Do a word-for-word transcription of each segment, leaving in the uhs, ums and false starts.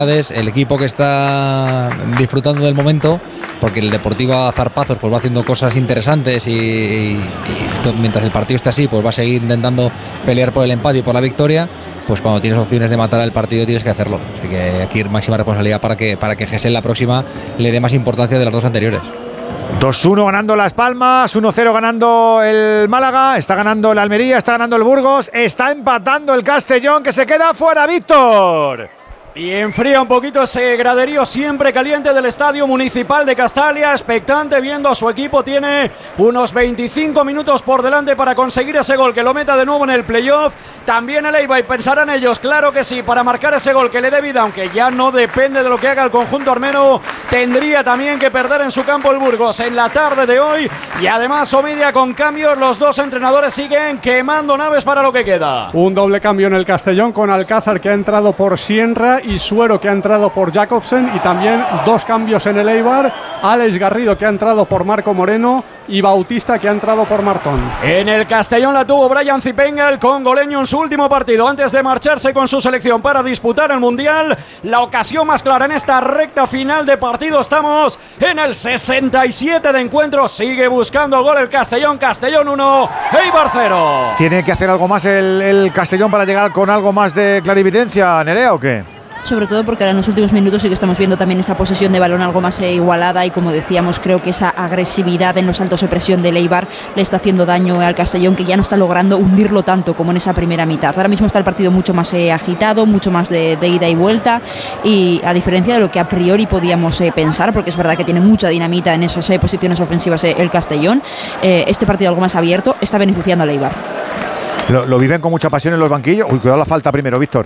El equipo que está disfrutando del momento, porque el Deportivo a zarpazos pues va haciendo cosas interesantes y, y, y mientras el partido esté así pues va a seguir intentando pelear por el empate y por la victoria. Pues cuando tienes opciones de matar el partido tienes que hacerlo, así que aquí máxima responsabilidad para que para que Gesell la próxima le dé más importancia de las dos anteriores. dos uno ganando Las Palmas, uno cero ganando el Málaga, está ganando el Almería, está ganando el Burgos, está empatando el Castellón, que se queda fuera. Víctor. Y enfría un poquito ese graderío siempre caliente del Estadio Municipal de Castalia, expectante viendo a su equipo. Tiene unos veinticinco minutos por delante para conseguir ese gol que lo meta de nuevo en el playoff. También el Eibar, y pensarán ellos, claro que sí, para marcar ese gol que le dé vida, aunque ya no depende de lo que haga el conjunto armeno. Tendría también que perder en su campo el Burgos en la tarde de hoy. Y además Ovidia con cambios, los dos entrenadores siguen quemando naves para lo que queda. Un doble cambio en el Castellón con Alcázar, que ha entrado por Sienra, y Suero, que ha entrado por Jacobsen, y también dos cambios en el Eibar: Alex Garrido, que ha entrado por Marco Moreno, y Bautista, que ha entrado por Martón. En el Castellón la tuvo Brian Zipenga, el congoleño, en su último partido antes de marcharse con su selección para disputar el Mundial. La ocasión más clara en esta recta final de partido. Estamos en el sesenta y siete de encuentro. Sigue buscando gol el Castellón. Castellón uno, Eibar cero. ¿Tiene que hacer algo más el, el Castellón para llegar con algo más de clarividencia, Nerea, o qué? Sobre todo porque ahora en los últimos minutos sí que estamos viendo también esa posesión de balón algo más eh, igualada, y como decíamos, creo que esa agresividad en los saltos de presión del Eibar le está haciendo daño al Castellón, que ya no está logrando hundirlo tanto como en esa primera mitad. Ahora mismo está el partido mucho más eh, agitado, mucho más de, de ida y vuelta, y a diferencia de lo que a priori podíamos eh, pensar, porque es verdad que tiene mucha dinamita en esas eh, posiciones ofensivas eh, el Castellón, eh, este partido algo más abierto está beneficiando al Eibar. Lo, lo viven con mucha pasión en los banquillos. Uy, cuidado la falta primero, Víctor.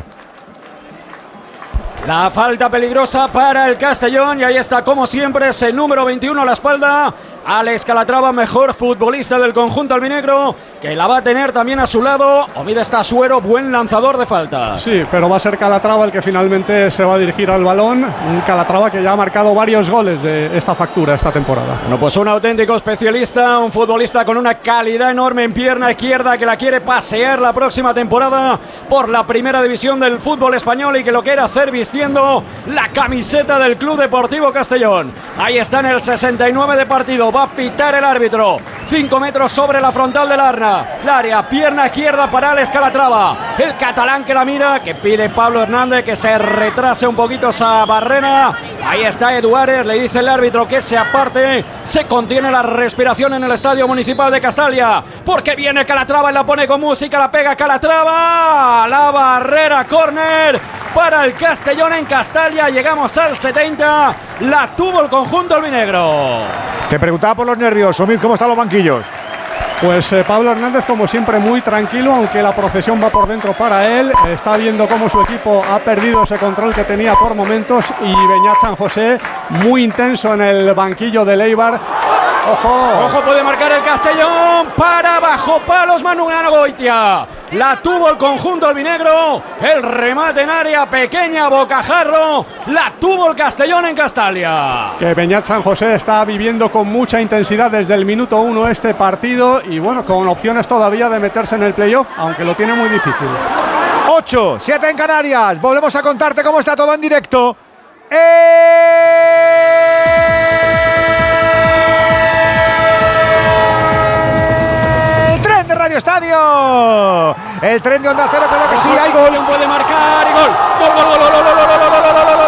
La falta peligrosa para el Castellón, y ahí está, como siempre, ese número veintiuno a la espalda. Alex Calatrava, mejor futbolista del conjunto albinegro, que la va a tener también a su lado. Oviedo está Suero, buen lanzador de faltas. Sí, pero va a ser Calatrava el que finalmente se va a dirigir al balón. Un Calatrava que ya ha marcado varios goles de esta factura esta temporada. Bueno, pues un auténtico especialista, un futbolista con una calidad enorme en pierna izquierda, que la quiere pasear la próxima temporada por la primera división del fútbol español, y que lo quiere hacer vistiendo la camiseta del Club Deportivo Castellón. Ahí está en el sesenta y nueve de partido. Va a pitar el árbitro. cinco metros sobre la frontal del Arna. El área, pierna izquierda para Alex Calatrava. El catalán que la mira, que pide Pablo Hernández que se retrase un poquito esa barrera. Ahí está Eduárez, le dice el árbitro que se aparte. Se contiene la respiración en el Estadio Municipal de Castalia, porque viene Calatrava y la pone con música, la pega Calatrava. La barrera, córner para el Castellón en Castalia. Llegamos al setenta. La tuvo el conjunto albinegro. Te preguntaba por los nervios, Omir, ¿cómo están los banquillos? Pues eh, Pablo Hernández, como siempre, muy tranquilo, aunque la procesión va por dentro para él. Está viendo cómo su equipo ha perdido ese control que tenía por momentos, y Beñat San José muy intenso en el banquillo del Eibar. ¡Ojo! ¡Ojo! Puede marcar el Castellón. Para bajo palos Manu Goitia. La tuvo el conjunto albinegro. El remate en área pequeña, bocajarro. La tuvo el Castellón en Castalia. Que Beñat San José está viviendo con mucha intensidad desde el minuto uno este partido, y bueno, con opciones todavía de meterse en el playoff, aunque lo tiene muy difícil. ocho, siete en Canarias. Volvemos a contarte cómo está todo en directo. ¡Eh! Radio Estadio, el tren de Onda Cero, creo que sí, hay gol. Puede marcar y gol. Gol, gol, gol, gol, gol, gol, gol, gol, gol, gol,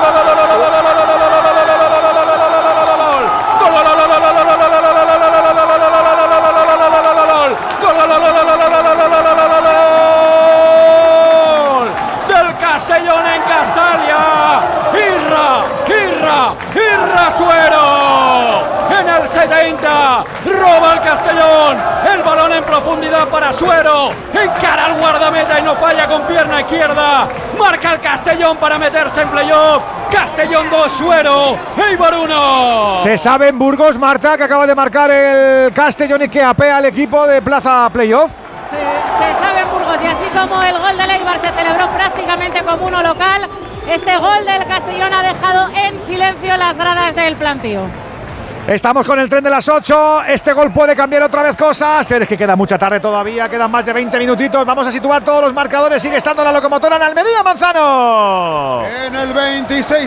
del Castellón en Castalia. Irra, Irra, Irra Suero. En el setenta, roba el Castellón. El balón en profundidad para Suero. Encara al guardameta y no falla con pierna izquierda. Marca el Castellón para meterse en playoff. Castellón dos, Suero, Eibar uno. Se sabe en Burgos, Marta, que acaba de marcar el Castellón y que apea al equipo de plaza playoff. Se, se sabe en Burgos, y así como el gol del Eibar se celebró prácticamente como uno local, este gol del Castellón ha dejado en silencio las gradas del plantío. Estamos con el tren de las ocho. Este gol puede cambiar otra vez cosas. Pero es que queda mucha tarde todavía. Quedan más de veinte minutitos. Vamos a situar todos los marcadores. Sigue estando la locomotora en Almería, Manzano. En el veintiséis.